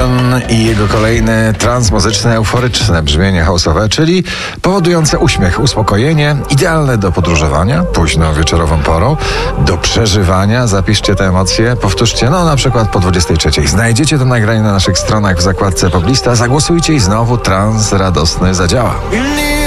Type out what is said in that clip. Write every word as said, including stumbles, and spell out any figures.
John i jego kolejne transmuzyczne, euforyczne brzmienie house'owe, czyli powodujące uśmiech, uspokojenie, idealne do podróżowania, późno wieczorową porą, do przeżywania. Zapiszcie te emocje, powtórzcie, no na przykład po dwudziestej trzeciej. Znajdziecie to nagranie na naszych stronach w zakładce Poblista, zagłosujcie i znowu trans radosny zadziała.